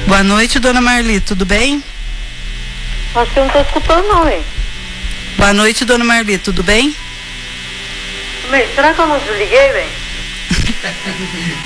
Boa noite, dona Marli, tudo bem? Acho que eu não tô escutando não, hein? Boa noite, dona Marli, tudo bem? Será que eu não desliguei, velho?